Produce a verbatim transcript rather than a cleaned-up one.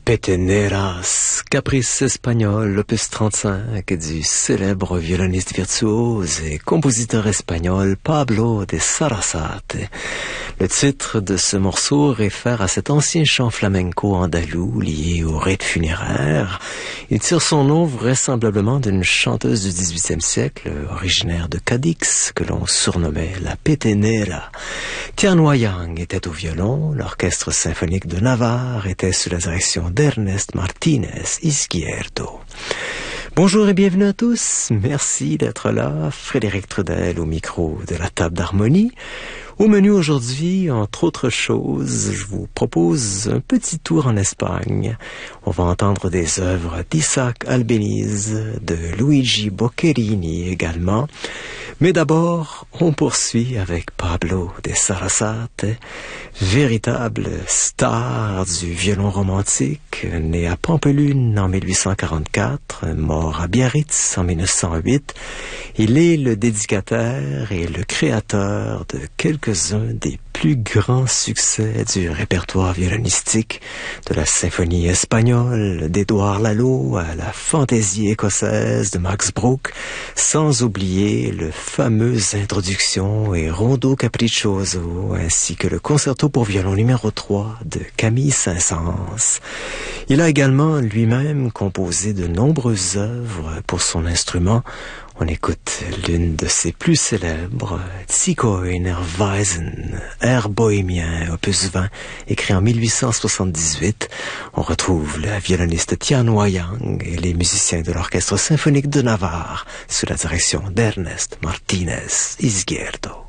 Peteneras, caprice espagnol, opus trente-cinq du célèbre violoniste virtuose et compositeur espagnol Pablo de Sarasate. Le titre de ce morceau réfère à cet ancien chant flamenco andalou lié au rite funéraire. Il tire son nom vraisemblablement d'une chanteuse du dix-huitième siècle, originaire de Cadix, que l'on surnommait la Petenera. Tian Wayang était au violon, l'orchestre symphonique de Navarre était sous la direction d'Ernest Martínez Izquierdo. Bonjour et bienvenue à tous. Merci d'être là. Frédéric Trudel au micro de la table d'harmonie. Au menu aujourd'hui, entre autres choses, je vous propose un petit tour en Espagne. On va entendre des œuvres d'Isaac Albéniz, de Luigi Boccherini également. Mais d'abord, on poursuit avec Pablo de Sarasate, véritable star du violon romantique, né à Pampelune en mille huit cent quarante-quatre, mort à Biarritz en mille neuf cent huit. Il est le dédicataire et le créateur de quelques-uns des plus grands succès du répertoire violonistique, de la symphonie espagnole d'Édouard Lalo à la fantaisie écossaise de Max Bruch, sans oublier le fameuse introduction et rondo capriccioso, ainsi que le concerto pour violon numéro trois de Camille Saint-Saëns. Il a également lui-même composé de nombreuses œuvres pour son instrument. On écoute l'une de ses plus célèbres, Zigeunerweisen, air bohémien, opus vingt, écrit en mille huit cent soixante-dix-huit. On retrouve le violoniste Tian Wayang et les musiciens de l'orchestre symphonique de Navarre sous la direction d'Ernest Martínez Izquierdo.